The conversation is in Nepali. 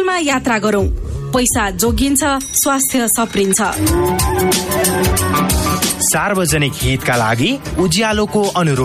सकुशलमा यात्रा गरौं। पैसा जोगिन्छ, स्वास्थ्य सप्रिन्छ। सार्वजनिक हितका लागि उज्यालोको अनुरोध।